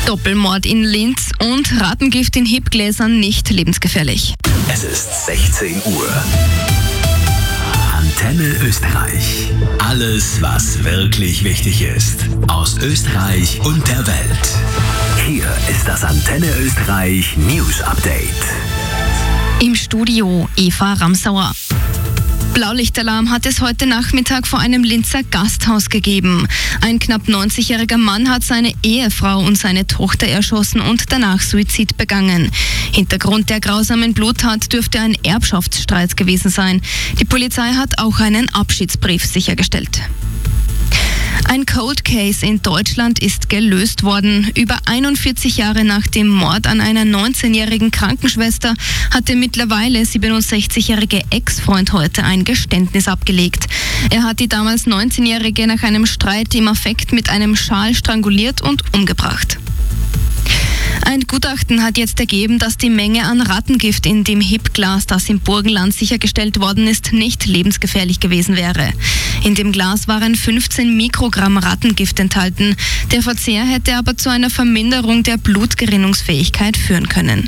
Doppelmord in Linz und Rattengift in Hipgläsern nicht lebensgefährlich. Es ist 16 Uhr. Antenne Österreich. Alles, was wirklich wichtig ist. Aus Österreich und der Welt. Hier ist das Antenne Österreich News Update. Im Studio Eva Ramsauer. Blaulichtalarm hat es heute Nachmittag vor einem Linzer Gasthaus gegeben. Ein knapp 90-jähriger Mann hat seine Ehefrau und seine Tochter erschossen und danach Suizid begangen. Hintergrund der grausamen Bluttat dürfte ein Erbschaftsstreit gewesen sein. Die Polizei hat auch einen Abschiedsbrief sichergestellt. Ein Cold Case in Deutschland ist gelöst worden. Über 41 Jahre nach dem Mord an einer 19-jährigen Krankenschwester hat der mittlerweile 67-jährige Ex-Freund heute ein Geständnis abgelegt. Er hat die damals 19-jährige nach einem Streit im Affekt mit einem Schal stranguliert und umgebracht. Ein Gutachten hat jetzt ergeben, dass die Menge an Rattengift in dem Hipglas, das im Burgenland sichergestellt worden ist, nicht lebensgefährlich gewesen wäre. In dem Glas waren 15 Mikrogramm Rattengift enthalten. Der Verzehr hätte aber zu einer Verminderung der Blutgerinnungsfähigkeit führen können.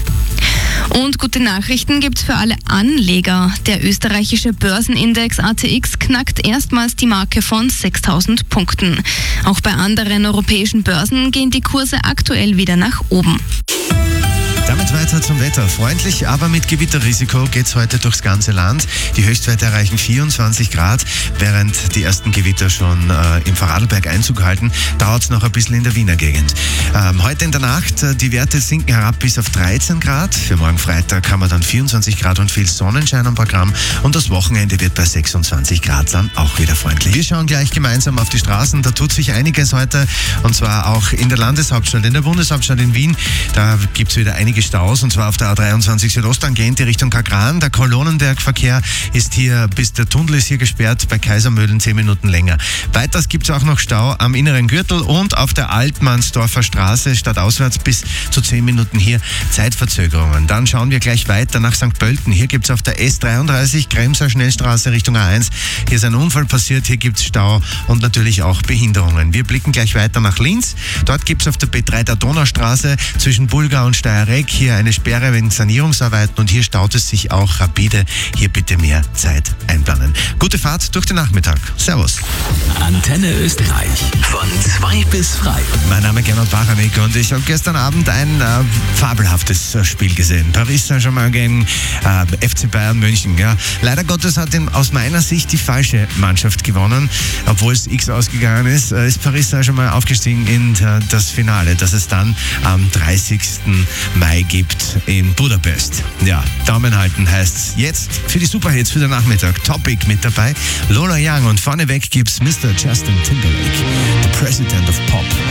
Und gute Nachrichten gibt's für alle Anleger. Der österreichische Börsenindex ATX knackt erstmals die Marke von 6.000 Punkten. Auch bei anderen europäischen Börsen gehen die Kurse aktuell wieder nach oben. Damit weiter zum Wetter. Freundlich, aber mit Gewitterrisiko geht's heute durchs ganze Land. Die Höchstwerte erreichen 24 Grad, während die ersten Gewitter schon im Vorarlberg Einzug halten, dauert es noch ein bisschen in der Wiener Gegend. Heute in der Nacht, die Werte sinken herab bis auf 13 Grad. Für morgen Freitag haben wir dann 24 Grad und viel Sonnenschein am Programm. Und das Wochenende wird bei 26 Grad dann auch wieder freundlich. Wir schauen gleich gemeinsam auf die Straßen. Da tut sich einiges heute, und zwar auch in der Landeshauptstadt, in der Bundeshauptstadt in Wien. Da gibt's wieder einige Staus, und zwar auf der A23 südostangehend in Richtung Kagran. Der Kolonnenbergverkehr ist hier, bis der Tunnel ist hier gesperrt, bei Kaisermühlen 10 Minuten länger. Weiters gibt es auch noch Stau am inneren Gürtel und auf der Altmannsdorfer Straße stadtauswärts bis zu 10 Minuten hier Zeitverzögerungen. Dann schauen wir gleich weiter nach St. Pölten. Hier gibt es auf der S33 Kremser Schnellstraße Richtung A1. Hier ist ein Unfall passiert, hier gibt es Stau und natürlich auch Behinderungen. Wir blicken gleich weiter nach Linz. Dort gibt es auf der B3 der Donaustraße zwischen Bulgar und Steierek hier eine Sperre wegen Sanierungsarbeiten und hier staut es sich auch rapide. Hier bitte mehr Zeit einplanen. Gute Fahrt durch den Nachmittag. Servus. Antenne Österreich von 2 bis frei. Mein Name ist Gernot Bacharnik und ich habe gestern Abend ein fabelhaftes Spiel gesehen. Paris Saint-Germain gegen FC Bayern München. Ja. Leider Gottes hat aus meiner Sicht die falsche Mannschaft gewonnen. Obwohl es X ausgegangen ist, ist Paris Saint-Germain aufgestiegen in das Finale, das es dann am 30. Mai gibt in Budapest. Ja, Daumen halten heißt's jetzt für die Superhits für den Nachmittag. Topic mit dabei, Lola Young und vorneweg gibt's Mr. Justin Timberlake, the President of Pop.